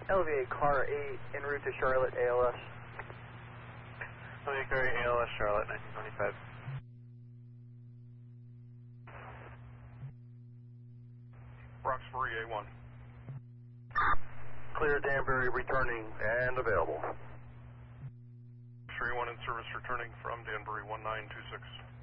LVA car 8 en route to Charlotte ALS. LVA car 8 ALS Charlotte 1925. Roxbury A1. Clear Danbury returning and available. Roxbury A1 in service returning from Danbury 1926.